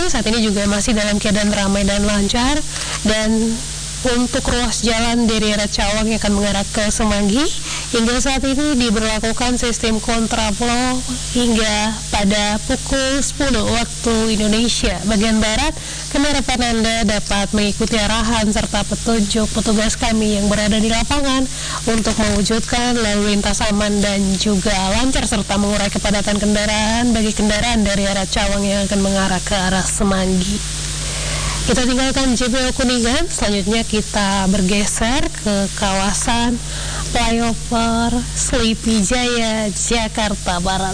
saat ini juga masih dalam keadaan ramai dan lancar. Dan untuk ruas jalan dari arah Cawang yang akan mengarah ke Semanggi, hingga saat ini diberlakukan sistem kontraflow hingga pada pukul 10 waktu Indonesia bagian Barat. Kami harapkan Anda dapat mengikuti arahan serta petunjuk petugas kami yang berada di lapangan untuk mewujudkan lalu lintas aman dan juga lancar serta mengurai kepadatan kendaraan bagi kendaraan dari arah Cawang yang akan mengarah ke arah Semanggi. Kita tinggalkan JPO Kuningan, selanjutnya kita bergeser ke kawasan Flyover Sleepy Jaya, Jakarta Barat.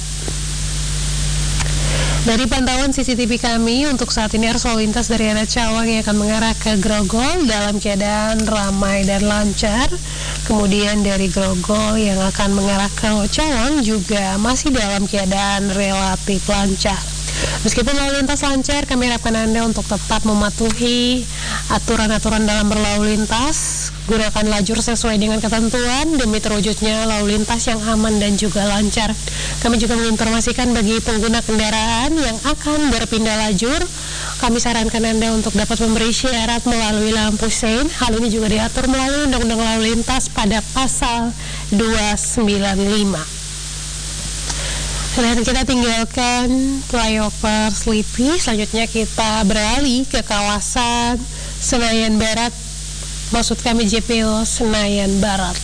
Dari pantauan CCTV kami, untuk saat ini arus lalu lintas dari arah Cawang yang akan mengarah ke Grogol dalam keadaan ramai dan lancar. Kemudian dari Grogol yang akan mengarah ke Cawang juga masih dalam keadaan relatif lancar. Meskipun lalu lintas lancar, kami harapkan Anda untuk tetap mematuhi aturan-aturan dalam berlalu lintas, gunakan lajur sesuai dengan ketentuan demi terwujudnya lalu lintas yang aman dan juga lancar. Kami juga menginformasikan bagi pengguna kendaraan yang akan berpindah lajur, kami sarankan Anda untuk dapat memberi isyarat melalui lampu sein. Hal ini juga diatur melalui Undang-Undang Lalu Lintas pada pasal 295. Dan kita tinggalkan Flyover Sleepy, selanjutnya kita beralih ke kawasan Senayan Barat, maksud kami JPO Senayan Barat.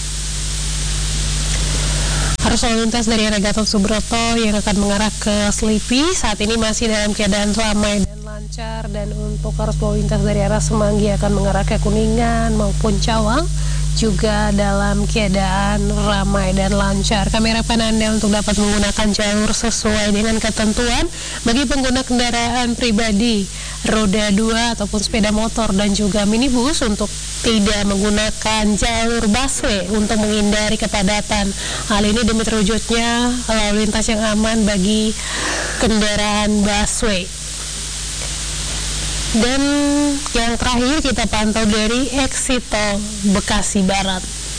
Arus lalu lintas dari arah Gatot Subroto yang akan mengarah ke Sleepy saat ini masih dalam keadaan ramai dan lancar, dan untuk arus lalu lintas dari arah Semanggi akan mengarah ke Kuningan maupun Cawang juga dalam keadaan ramai dan lancar. Kami harapkan Anda untuk dapat menggunakan jalur sesuai dengan ketentuan bagi pengguna kendaraan pribadi, roda 2 ataupun sepeda motor dan juga minibus untuk tidak menggunakan jalur busway untuk menghindari kepadatan. Hal ini demi terwujudnya lalu lintas yang aman bagi kendaraan busway. Dan yang terakhir kita pantau dari exit tol Bekasi Barat.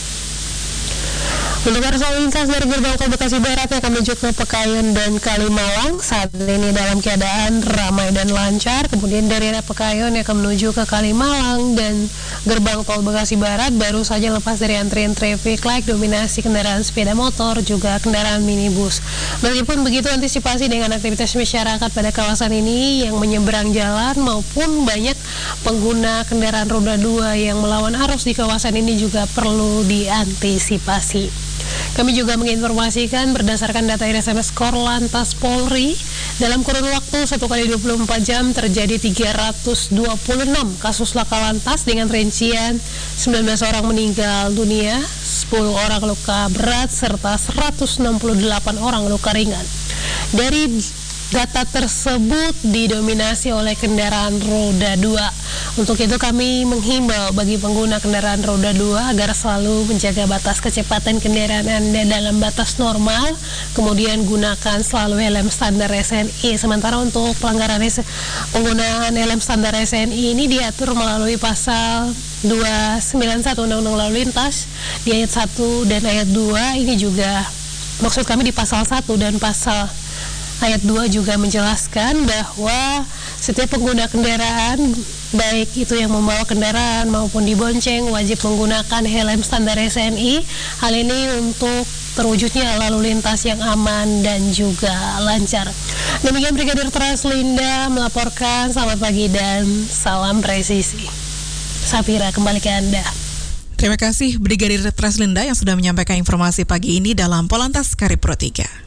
Untuk arus lalu lintas dari gerbang tol Bekasi Barat yang akan menuju ke Pekayon dan Kalimalang saat ini dalam keadaan ramai dan lancar. Kemudian dari arah Pekayon yang akan menuju ke Kalimalang dan gerbang tol Bekasi Barat baru saja lepas dari antrian traffic light, dominasi kendaraan sepeda motor juga kendaraan minibus. Meskipun begitu, antisipasi dengan aktivitas masyarakat pada kawasan ini yang menyeberang jalan maupun banyak pengguna kendaraan roda 2 yang melawan arus di kawasan ini juga perlu diantisipasi. Kami juga menginformasikan berdasarkan data RSMS Korlantas Polri, dalam kurun waktu 1x24 jam terjadi 326 kasus laka lantas dengan rincian 19 orang meninggal dunia, 10 orang luka berat, serta 168 orang luka ringan. Dari data tersebut didominasi oleh kendaraan roda 2. Untuk itu kami menghimbau bagi pengguna kendaraan roda 2 agar selalu menjaga batas kecepatan kendaraan Anda dalam batas normal, kemudian gunakan selalu helm standar SNI. Sementara untuk pelanggaran penggunaan helm standar SNI ini diatur melalui pasal 291 Undang-Undang Lalu Lintas di ayat 1 dan ayat 2. Ini juga maksud kami di pasal 1 dan pasal ayat 2 juga menjelaskan bahwa setiap pengguna kendaraan, baik itu yang membawa kendaraan maupun dibonceng, wajib menggunakan helm standar SNI. Hal ini untuk terwujudnya lalu lintas yang aman dan juga lancar. Demikian Brigadir Traslinda melaporkan. Selamat pagi dan salam presisi. Safira, kembali ke Anda. Terima kasih Brigadir Traslinda yang sudah menyampaikan informasi pagi ini dalam Polantas Karib Pro 3.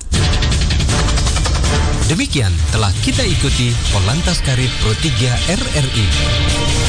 Demikian telah kita ikuti Polantas Karib Pro 3 RRI.